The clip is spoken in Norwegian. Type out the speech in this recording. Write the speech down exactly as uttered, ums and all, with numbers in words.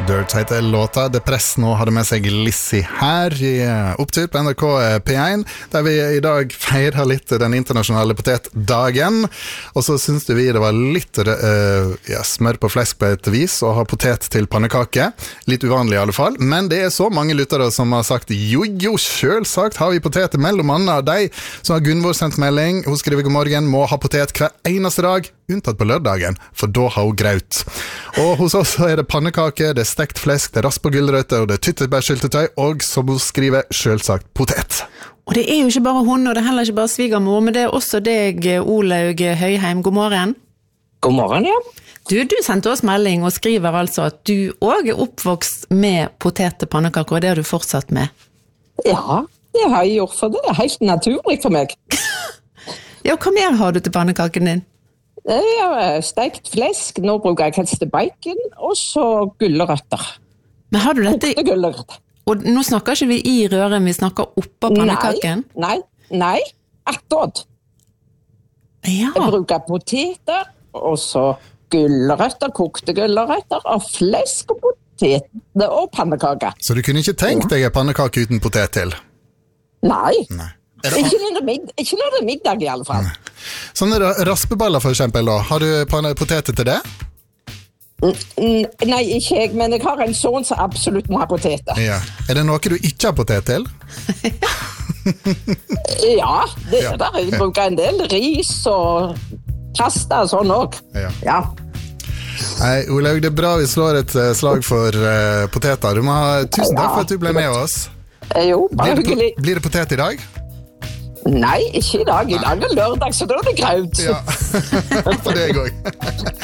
Dirt heter låta. Depress nå hadde med seg Lizzie her i opptur på N R K P én, der vi i dag feirer litt den internasjonale potetdagen. Og så synes du vi det var litt uh, ja, smør på flesk på et vis å ha potet til pannekake. Litt uvanlig i alle fall, men det er så mange lyttere som har sagt jo, jo, selvsagt har vi potet mellom andre av deg. Så har Gunvor sendt melding, hun skriver god morgen, må ha potet hver eneste dag, unntatt på lørdagen, for da har hun graut. Og hos oss er det pannekake, det er stekt flesk, det er rasp og gulrøtter, og det er tyttebærsyltetøy, og som hun skriver, selvsagt potet. Og det er jo ikke bare hun, og det er heller ikke bare svigermor, men det er også deg, Olaug Høyheim. God morgen. God morgen, ja. Du, du sendte oss melding og skriver altså at du også er oppvokst med potet til pannekaker, og det har du fortsatt med. Ja, det har jeg gjort, for det er helt naturlig for meg. Ja, hva mer har du til pannekaken din? Jeg har stekt flesk, nå bruker jeg helst bacon, og så gulrøtter. Men har du dette? Kokte gulrøtter. Og nå snakker ikke vi i røren, vi snakker oppå pannekaken? Nei, nei, nei, attåt. Ja. Jeg bruker poteter, og så gulrøtter, kokte gulrøtter, og flesk og poteter og pannekaker. Så du kunne ikke tenkt deg en pannekake uten potet til? Nei. Nei. Ikke når det er middag, ikke når det er middag i alle fall. Sånne raspeballer for eksempel da, har du poteter til det? Nei, ikke jeg, men jeg har en sånn som absolutt må ha poteter. Ja. Er det noe du ikke har potet til? Ja, det er der. Jeg bruker en del ris og pasta og sånn også. Ja. Ja. Nei, Olaug, det er bra vi slår et slag for uh, poteter. Du må ha tusen takk for at du ble med oss. Jo, bare blir det, hyggelig. Blir det potet i dag? Nei, ikke i dag. I dag er lørdag, så da er det graut. Ja, for det går.